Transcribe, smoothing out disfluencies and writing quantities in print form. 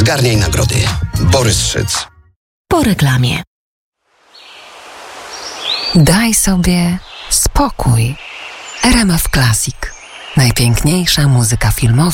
Zgarniaj nagrody. Borys Szyc. Po reklamie. Daj sobie spokój. RMF Classic. Najpiękniejsza muzyka filmowa